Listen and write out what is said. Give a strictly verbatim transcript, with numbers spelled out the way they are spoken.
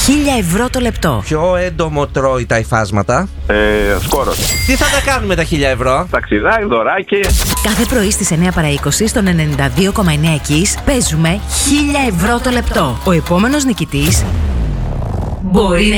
χίλια ευρώ το λεπτό. Ποιο έντομο τρώει τα υφάσματα? Ε, σκόρος. Τι θα τα κάνουμε τα χίλια ευρώ? Ταξιδάκι, δωράκι. Κάθε πρωί στις εννιά παρά είκοσι στον ενενήντα δύο κόμμα εννιά Kiss παίζουμε χίλια ευρώ το λεπτό. Ο επόμενος νικητής μπορεί να